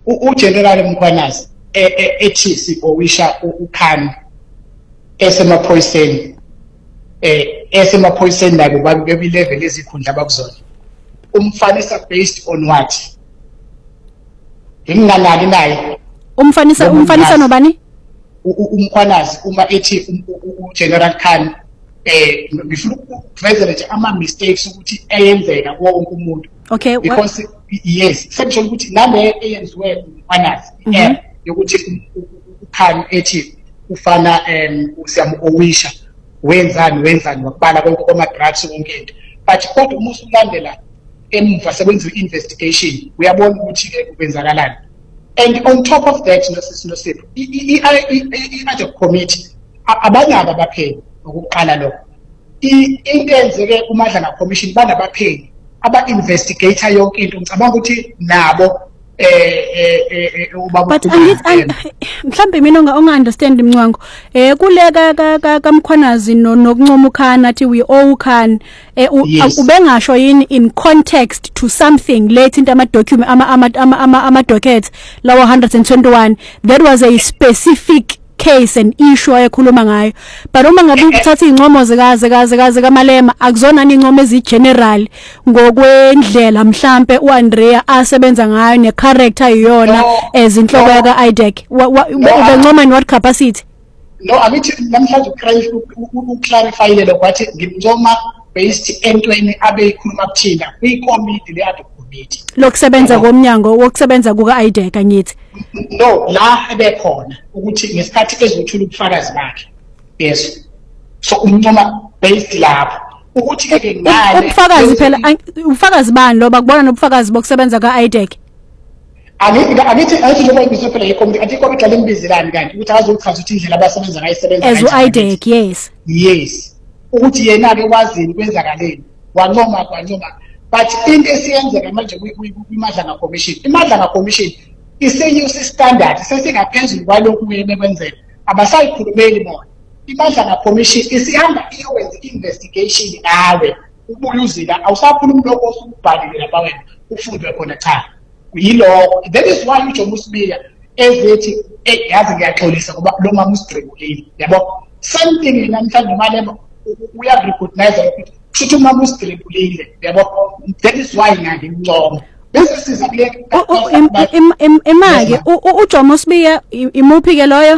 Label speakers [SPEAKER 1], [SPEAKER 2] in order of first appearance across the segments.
[SPEAKER 1] uGeneral Mkhwanazi ethi sikowisha uKhan esemaphoyiseni nabo babe level ezikhundla abakuzona umfanisa based on what nginganaki naye
[SPEAKER 2] umfanisa nobani
[SPEAKER 1] uMkhwanazi uma ethi uGeneral Khan ngifuna ukuveza nje ama mistakes ukuthi eyenzeka wonke umuntu
[SPEAKER 2] okay
[SPEAKER 1] because yes section ukuthi nale eyenziwe uMkhwanazi yokuthi uKhan ethi ufana usiyamowisha wenzani wakubala konke koma drugs konke into but kodwa uma usulandela emva sebenza investigation uyabona ukuthi kwenzakalani. And on top of that, Nosipho, i-Ad Committee abanye abapheli ukuqala lokho into enzeke uMadlanga Commission banabapheli aba-investigator yonke into ngicabanga ukuthi nabo
[SPEAKER 2] but mhlambe mina unga-understand Mncwango kule kaMkhwanazi nokuncoma uKhan athi we all can ubengasho yini in context to something late into ama-document ama-dockets lawo 121 that was a specific case and issue ayekhuluma ngayo but uma ngabe uthatha incomo zikaMalema akuzona incomo ezigeneral ngokwendlela mhlambe uAndrea asebenza ngayo necharacter iyona ezinhloko yaka-IDEC ubencoma in what capacity?
[SPEAKER 1] No, angithi namhlanje uclarify lelo kwathi ngimncoma based entweni abeyikhuluma kuthina kwikomiti le-Ad Committee
[SPEAKER 2] lokusebenza komnyango wokusebenza kuka-IDEC angithi
[SPEAKER 1] no la ebekhona ukuthi ngesikhathi ezothula ubufakazi bakhe yes so umncoma based lapho ukuthi ke ngale
[SPEAKER 2] ubufakazi phela ubufakazi bani lo bakubona nobufakazi bokusebenza ka-IDEC
[SPEAKER 1] angithi njengoba ngizwe phela ikomiti athi ikomiti lembizilani kanti ukuthi azochaza ukuthi indlela abasebenza ngayisebenza
[SPEAKER 2] as u-IDEC
[SPEAKER 1] yes ukuthi yena ke wazini kwenzakaleni wancoma but into esiyenzeka manje kwiMadlanga Commission iMadlanga Commission isenyuse standard sesingaphezulu kwalokhu bekwenzela abasayikhulumeli bona iMadlanga Commission isihamba iyowenza investigation nawe ubuye uzila awusakhuluma lokho osubhalile lapha wena ufundwe khona cha yiloko that is why uJomo Sibiya ezethi yazi ngiyaxolisa ngoba lo mama usidribulile yabo something namhlanje Malema uyarecognize ukuthi kusho umama usidribulile yabo that is why ngangimncoma bese siza kule
[SPEAKER 2] imake uJomo Sibiya imuphi ke loyo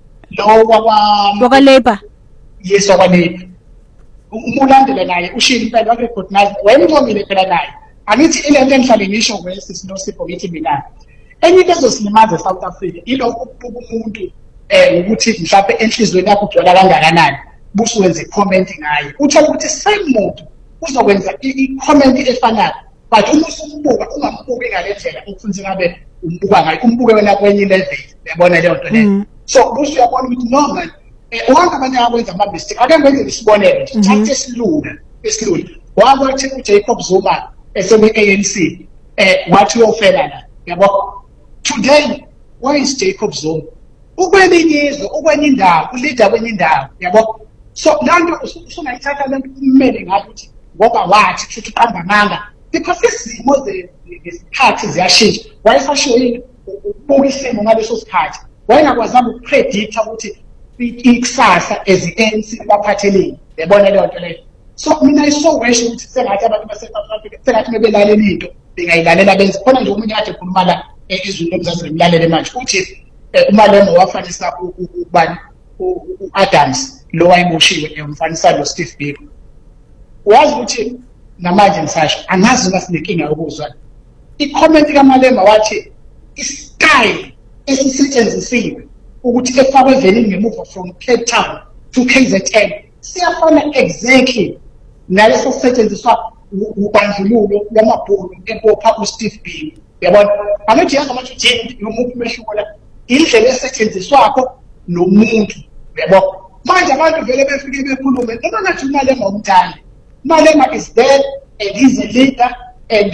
[SPEAKER 2] wakwa-Labour
[SPEAKER 1] yes wakwa-Labour umulandela naye ushilo impela warecognize wayemncomile phela naye angithi ile nto engihlale ngisho kwesisi Nosipho ngithi mina enye into ezosilimaza eSouth Africa ilokho ukubuka umuntu ukuthi mhlawumbe enhlizweni yakho ugcwala kangakanani busu wenze comment ngaye uthola ukuthi same muntu uzokwenza i-comment efanayo but uma usumbuka ungambuki ngale ndlela okufuneka ngabe umbuka ngayo umbuke wena kwenye level uyabona leyo nto leyo so busu uyabona ukuthi no man wonke abantu abakwenza ama-mistake ake ngenze isibonelo thatha esilula wakwathi uJacob Zuma esebe-ANC wathi uyofela la yabo today where is Jacob Zuma ukwelinye izwe ukwenye indawo uleader kwenye indawo yabo so lanto usungayithatha lento ummeli ngathi ukuthi ngoba wathi futhi uqamba amanga because izimo zesikhathi ziyashintsha wayesashiwo yini ukubuka isimo ngaleso sikhathi wayengakwazanga ukupredict ukuthi ikusasa ezi-ANC baphatheleni yabona leyo nto leyo so mina isowesho ukuthi sengathi abantu base-South Africa sengathi bebelalela into bengayilalela benze khona nje omunye kade ekhuluma la ezweni lomzansi ngimlalele manje uthi uMalema wafanisa ubani u-Adams lo wayeboshiwe umfanisa noSteve Biko uyazi ukuthi namanje ngisasho angazi uma sinenkinga yokuzwa i-comment kaMalema wathi i-style esisetshenzisiwe ukuthi efakwe evenini ngemuva from Cape Town to KZN siyafana exactly naleso sisetshenziswa ubandlululo lwamabhulu empopha uSteve Biko yabona angithi yazi manje uthi umuphi umehluko la indlela esetshenziswakho nomuntu yabo manje abantu vele befike bekhulume noma ngathi uMalema umthandi Malema is there and he's a leader and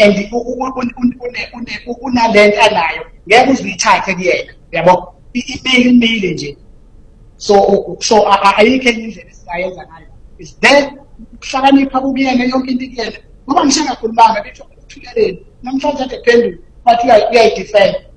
[SPEAKER 1] unalento anayo ngeke uzuyithathe kuyena yabo imile nje so ayikho enye indlela esingayenza ngayo is there ukuhlakanipha kuyena yonke into kuyena ngoba ngisho ngakhulumanga bethu ukuthuleleni namhlanje ade phenduka bathi uyayidefend